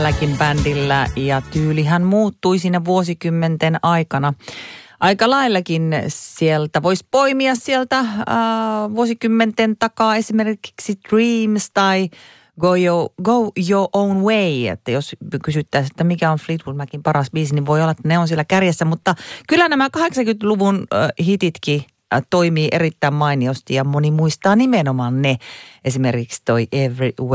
tälläkin bändillä ja tyylihän muuttui siinä vuosikymmenten aikana. Aika laillakin sieltä voisi poimia sieltä vuosikymmenten takaa esimerkiksi Dreams tai Go Your Own Way. Että jos kysyttäisiin, että mikä on Fleetwood Macin paras biisi, niin voi olla, että ne on siellä kärjessä. Mutta kyllä nämä 80-luvun hititkin toimii erittäin mainiosti ja moni muistaa nimenomaan ne. Esimerkiksi toi Everywhere